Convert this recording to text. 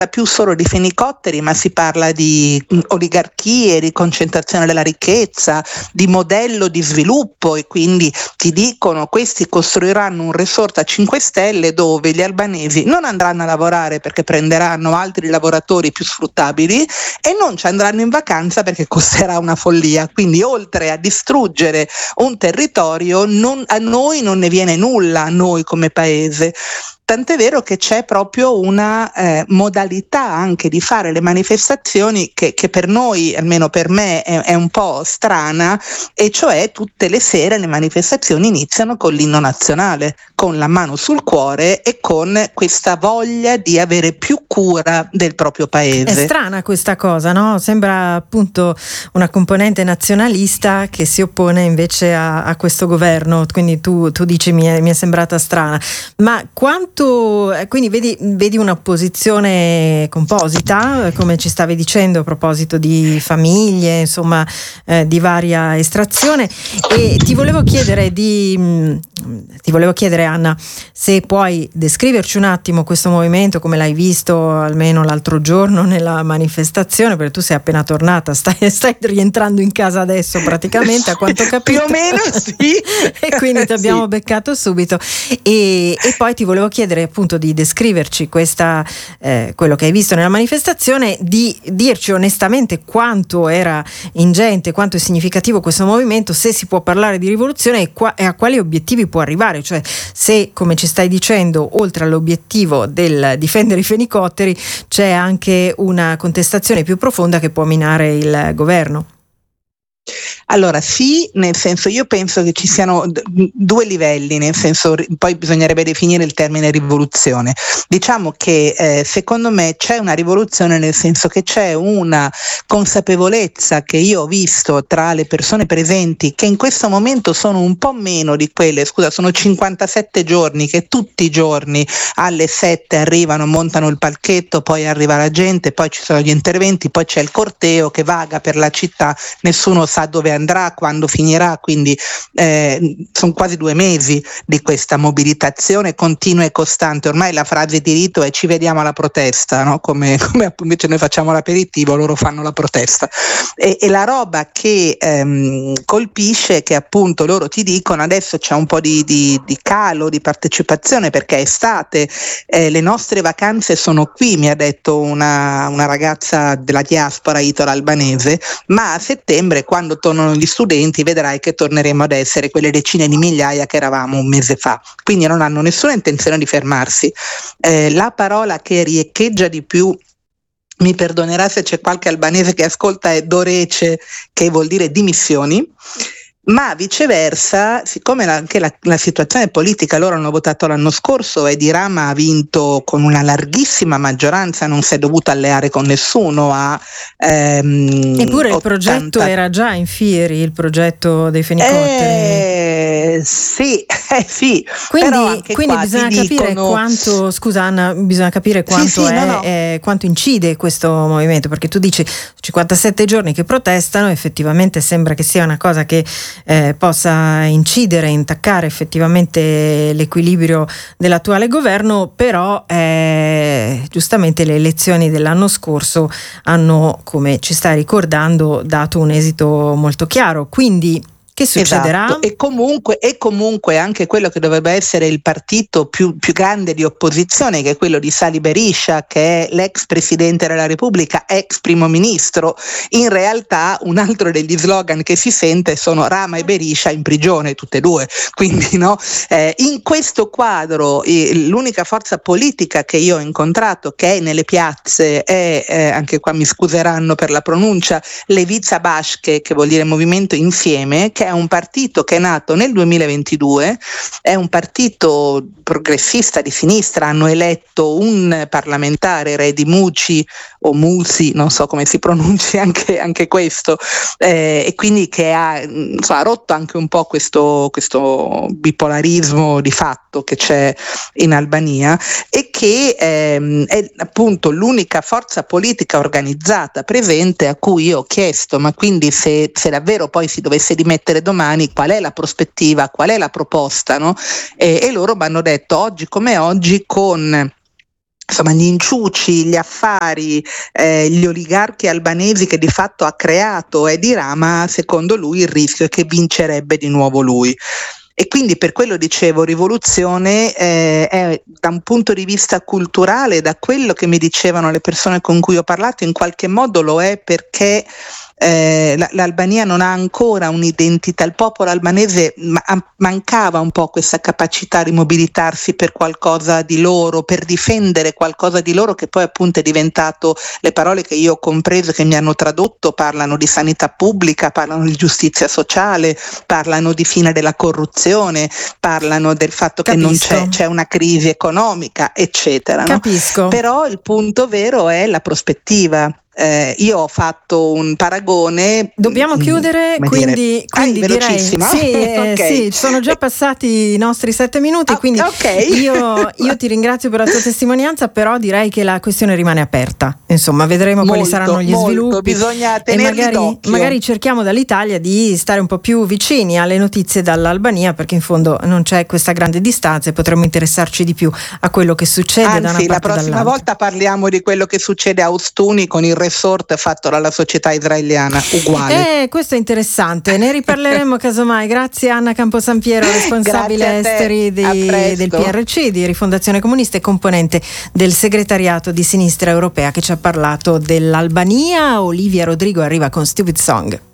più solo di fenicotteri, ma si parla di oligarchie, di concentrazione della ricchezza, di modello di sviluppo, e quindi ti dicono: questi costruiranno un resort a 5 stelle dove gli albanesi non andranno a lavorare perché prenderanno altri lavoratori più sfruttabili e non ci andranno in vacanza perché costerà una follia. Quindi oltre a distruggere un territorio, a noi non ne viene nulla, a noi come paese. Tant'è vero che c'è proprio una modalità anche di fare le manifestazioni che per noi, almeno per me, è un po' strana, e cioè tutte le sere le manifestazioni iniziano con l'inno nazionale, con la mano sul cuore e con questa voglia di avere più cura del proprio paese. È strana questa cosa, no? Sembra appunto una componente nazionalista che si oppone invece a questo governo, quindi tu dici mi è sembrata strana, ma quanto, quindi vedi un'opposizione composita, come ci stavi dicendo a proposito di famiglie, insomma, di varia estrazione. E ti volevo chiedere Anna, se puoi descriverci un attimo questo movimento, come l'hai visto almeno l'altro giorno nella manifestazione, perché tu sei appena tornata, stai rientrando in casa adesso praticamente, a quanto ho capito. Più o meno sì. E quindi ti abbiamo beccato subito. E poi ti volevo chiedere appunto di descriverci quello che hai visto nella manifestazione, di dirci onestamente quanto era ingente, quanto è significativo questo movimento, se si può parlare di rivoluzione e a quali obiettivi può arrivare, cioè se, come ci stai dicendo, oltre all'obiettivo del difendere i fenicotteri c'è anche una contestazione più profonda che può minare il governo. Allora sì, nel senso, io penso che ci siano due livelli, nel senso, poi bisognerebbe definire il termine rivoluzione. Diciamo che secondo me c'è una rivoluzione, nel senso che c'è una consapevolezza che io ho visto tra le persone presenti, che in questo momento sono un po' meno di quelle, sono 57 giorni che tutti i giorni alle 7 arrivano, montano il palchetto, poi arriva la gente, poi ci sono gli interventi, poi c'è il corteo che vaga per la città, nessuno sa dove andrà, quando finirà, quindi sono quasi 2 mesi di questa mobilitazione continua e costante. Ormai la frase di rito è: ci vediamo alla protesta, no? Come invece noi facciamo l'aperitivo, loro fanno la protesta. E la roba che colpisce è che appunto loro ti dicono: adesso c'è un po' di calo di partecipazione perché è estate, le nostre vacanze sono qui, mi ha detto una ragazza della diaspora italo-albanese, ma a settembre, quando tornano gli studenti, vedrai che torneremo ad essere quelle decine di migliaia che eravamo un mese fa. Quindi non hanno nessuna intenzione di fermarsi. La parola che riecheggia di più, mi perdonerà se c'è qualche albanese che ascolta, è dorece, che vuol dire dimissioni. Ma viceversa, siccome anche la situazione politica, loro hanno votato l'anno scorso, Edi Rama ha vinto con una larghissima maggioranza, non si è dovuto alleare con nessuno. Eppure il progetto era già in fieri, il progetto dei fenicotteri. Sì. Quindi bisogna capire quanto, scusa Anna, bisogna capire quanto quanto incide questo movimento, perché tu dici 57 giorni che protestano, effettivamente sembra che sia una cosa che possa incidere, intaccare effettivamente l'equilibrio dell'attuale governo, però giustamente le elezioni dell'anno scorso hanno, come ci stai ricordando, dato un esito molto chiaro. Quindi che succederà? Esatto. E comunque anche quello che dovrebbe essere il partito più grande di opposizione, che è quello di Sali Berisha, che è l'ex presidente della Repubblica, ex primo ministro, in realtà un altro degli slogan che si sente sono Rama e Berisha in prigione, tutte e due. Quindi no, in questo quadro l'unica forza politica che io ho incontrato, che è nelle piazze, è anche qua mi scuseranno per la pronuncia, Levica Bashke, che vuol dire Movimento Insieme, che è un partito che è nato nel 2022, è un partito progressista di sinistra. Hanno eletto un parlamentare, Redi Muci o Musi, non so come si pronunci anche questo, e quindi che ha rotto anche un po' questo bipolarismo di fatto che c'è in Albania, e che è appunto l'unica forza politica organizzata presente, a cui io ho chiesto: ma quindi se davvero poi si dovesse dimettere domani, qual è la prospettiva, qual è la proposta, no? E loro mi hanno detto: oggi come oggi, con insomma gli inciuci, gli affari, gli oligarchi albanesi che di fatto ha creato Edi Rama, secondo lui il rischio è che vincerebbe di nuovo lui. E quindi per quello dicevo, rivoluzione è da un punto di vista culturale, da quello che mi dicevano le persone con cui ho parlato, in qualche modo lo è perché l'Albania non ha ancora un'identità, il popolo albanese mancava un po' questa capacità di mobilitarsi per qualcosa di loro, per difendere qualcosa di loro, che poi appunto è diventato, le parole che io ho compreso, che mi hanno tradotto, parlano di sanità pubblica, parlano di giustizia sociale, parlano di fine della corruzione, parlano del fatto che non c'è una crisi economica, eccetera, no? Capisco. Però il punto vero è la prospettiva. Io ho fatto un paragone. Dobbiamo chiudere, quindi direi sì, okay. sì, sono già passati i nostri 7 minuti, quindi io ti ringrazio per la tua testimonianza, però direi che la questione rimane aperta. Insomma, vedremo quali saranno gli sviluppi. Bisogna tenerli d'occhio. Magari cerchiamo dall'Italia di stare un po' più vicini alle notizie dall'Albania, perché in fondo non c'è questa grande distanza e potremmo interessarci di più a quello che succede. Anzi, da una parte la prossima volta parliamo di quello che succede a Ostuni con il resort fatto dalla società israeliana, uguale. Questo è interessante, ne riparleremo casomai. Grazie Anna Camposampiero, responsabile esteri del PRC, di Rifondazione Comunista e componente del segretariato di Sinistra Europea, che ci ha parlato dell'Albania. Olivia Rodrigo arriva con Stupid Song.